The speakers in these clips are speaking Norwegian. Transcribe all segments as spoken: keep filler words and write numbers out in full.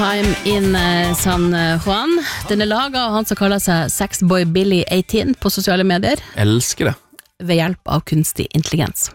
I'm in uh, San Juan. Den er laget av han som kaller seg Sexboy Billy atten på sosiale medier. Elsker det. Ved hjelp av kunstig intelligens.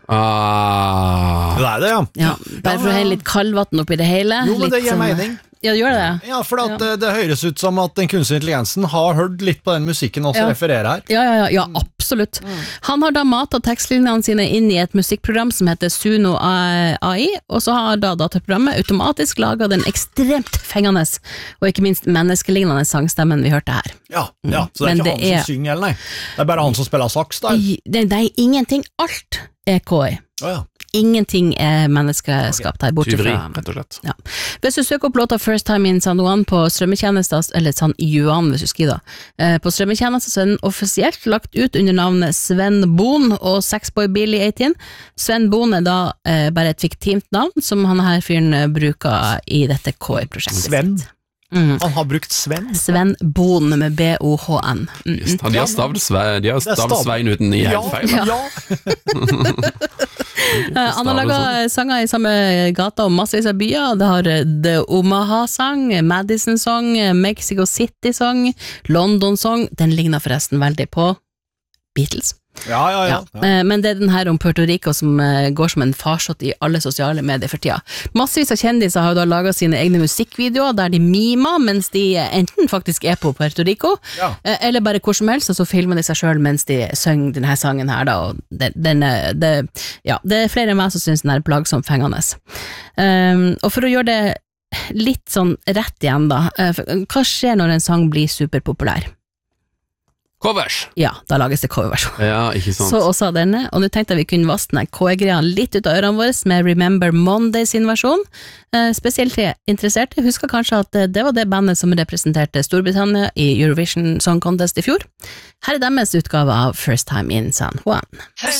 Ah. Det er det, ja. Ja, bare for å helle litt kaldvatten oppi det hele. Jo, men litt det gir sånn, mening. Ja, det gjør det. Ja, for at Ja. det, det høres ut som at den kunstige intelligensen har hørt litt på den musikken og så Ja. refererer her. Ja, ja, ja, ja absolutt. Han har da matet tekstlinjene sine inn i et musikkprogram som heter Suno A I, og så har da dataprogrammet automatisk laget den ekstremt fengende, og ikke minst menneskelignende sangstemmen vi hørte her. Ja, ja. Så det er Men ikke det han er- som synger, eller nei? Det er bare han som spiller saks der. I- Det, det er ingenting, alt er K I. Å ja. Ingenting er menneskeskapt her, bortsett Tyveri, fra... rett og slett. Ja. Hvis du søker opp låta First Time in San Juan på strømmetjenester, eller San Juan hvis du skriver da, eh, på strømmetjenester så er den offisielt lagt ut under navnet Sven Bohn og Sexboy Billy atten. Sven Bohn er da eh, bare et fiktivt navn som han her fyren eh, bruker i dette K I-prosjektet. Sven? Mm. Han har brukt Sven. Sven Bohn med B O H N. Mm. Just, de har stavd Sve- de har Det er stavd stav- Svein uten i helt feil. Ja, Ja. ja. Eh, Han har laget sanger i samme gata og massevis av byer. Det har eh, The Omaha-sang, Madison-sang, Mexico City-sang, London-sang. Den ligner forresten veldig på Beatles. Ja, ja, ja. ja. Eh, Men det er den her om Puerto Rico som eh, går som en farsott i alle sosiale medier for tida. Massevis av kjendiser har jo da laget sine egne musikkvideoer der de mimer mens de eh, enten faktisk er på Puerto Rico, Ja. eh, eller bare hvor som helst, og så filmer de seg selv mens de synger denne sangen her da, og den, den, er- det, ja, det er flere enn meg som synes den er plagsomt fengende. Um, og for å gjøre det litt sånn rett igjen da, eh, for- hva skjer når en sang blir superpopulær? Covers! Ja, da lages det coverversjon. Ja, ikke sant. Så også av denne, og nå tenkte jeg vi kunne vaske den K I-greia litt ut av ørene våre med Remember Monday sin versjon. Eh, spesielt interesserte husker kanskje at eh, det var det bandet som representerte Storbritannia i Eurovision Song Contest i fjor. Her er deres utgave av First Time in San Juan.